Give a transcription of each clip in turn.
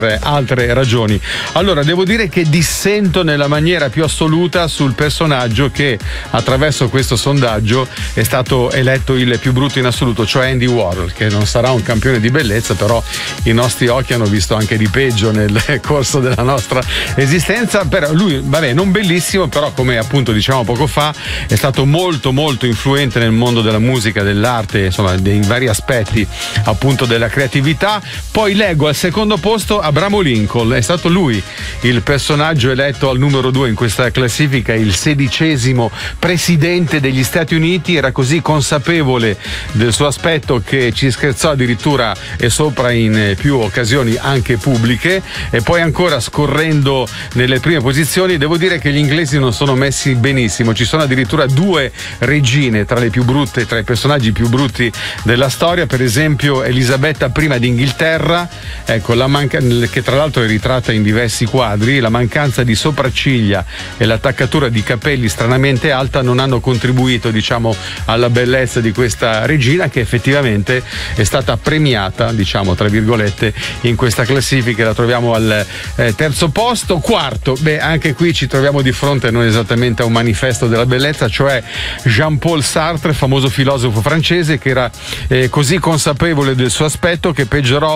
altre ragioni. Allora, devo dire che dissento nella maniera più assoluta sul personaggio che attraverso questo sondaggio è stato eletto il più brutto in assoluto, cioè Andy Warhol, che non sarà un campione di bellezza, però i nostri occhi hanno visto anche di peggio nel corso della nostra esistenza. Per lui, vabbè, non bellissimo, però come appunto dicevamo poco fa, è stato molto molto influente nel mondo della musica, dell'arte, insomma, dei vari aspetti appunto della creatività. Poi leggo al secondo posto Abramo Lincoln, è stato lui il personaggio eletto al numero 2 in questa classifica, il 16° presidente degli Stati Uniti. Era così consapevole del suo aspetto che ci scherzò addirittura e sopra in più occasioni anche pubbliche. E poi ancora scorrendo nelle prime posizioni, devo dire che gli inglesi non sono messi benissimo, ci sono addirittura 2 regine tra le più brutte, tra i personaggi più brutti della storia. Per esempio Elisabetta I d'Inghilterra, ecco, che tra l'altro è ritratta in diversi quadri, la mancanza di sopracciglia e l'attaccatura di capelli stranamente alta non hanno contribuito, diciamo, alla bellezza di questa regina, che effettivamente è stata premiata, diciamo tra virgolette, in questa classifica. La troviamo al terzo posto. Quarto, anche qui ci troviamo di fronte non esattamente a un manifesto della bellezza, cioè Jean-Paul Sartre, famoso filosofo francese, che era così consapevole del suo aspetto che peggiorò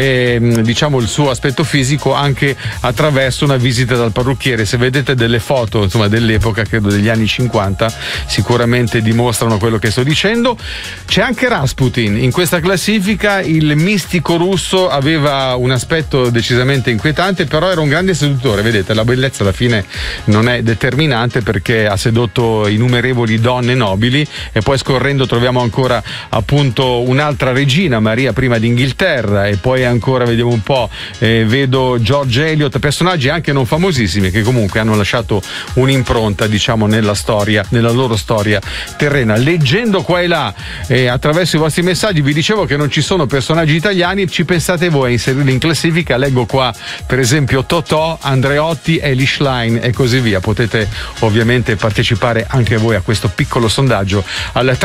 diciamo il suo aspetto fisico anche attraverso una visita dal parrucchiere. Se vedete delle foto, insomma, dell'epoca, credo degli anni 50, sicuramente dimostrano quello che sto dicendo. C'è anche Rasputin in questa classifica, il mistico russo. Aveva un aspetto decisamente inquietante, però era un grande seduttore. Vedete, la bellezza alla fine non è determinante, perché ha sedotto innumerevoli donne nobili. E poi scorrendo troviamo ancora appunto un'altra regina, Maria I d'Inghilterra, e poi ancora vediamo un po', vedo George Eliot, personaggi anche non famosissimi che comunque hanno lasciato un'impronta, diciamo, nella storia, nella loro storia terrena. Leggendo qua e là attraverso i vostri messaggi vi dicevo che non ci sono personaggi italiani. Ci pensate voi a inserirli in classifica? Leggo qua per esempio Totò, Andreotti, Elie Schlein e così via. Potete ovviamente partecipare anche voi a questo piccolo sondaggio al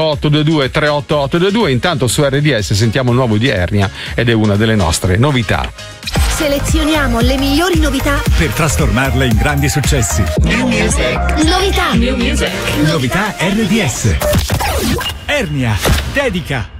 38822. Intanto su RDS sentiamo il nuovo di Ernia ed è una delle nostre novità. Selezioniamo le migliori novità per trasformarle in grandi successi. New music. Novità. Novità RDS. Ernia dedica.